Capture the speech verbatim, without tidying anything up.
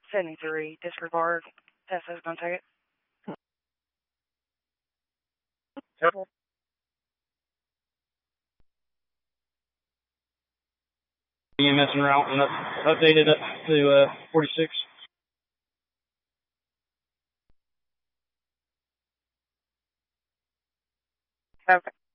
seventy-three, disregard. Tesla's gonna take it. Temple. E M S en route and up, updated up to uh, forty-six. Okay.